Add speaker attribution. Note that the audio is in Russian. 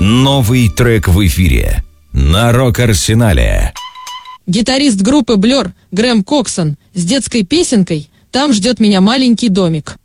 Speaker 1: Новый трек в эфире на Рок-Арсенале.
Speaker 2: Гитарист группы Blur Грэм Коксон с детской песенкой «Там ждет меня маленький домик».